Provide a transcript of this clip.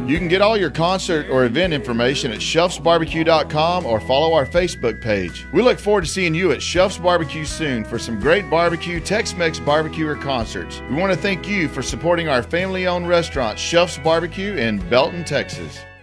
You can get all your concert or event information at shelfsbarbecue.com or follow our Facebook page. We look forward to seeing you at Shelf's Barbecue soon for some great barbecue, Tex-Mex barbecue, or concerts. We want to thank you for supporting our family-owned restaurant, Shelf's Barbecue in Belton, Texas.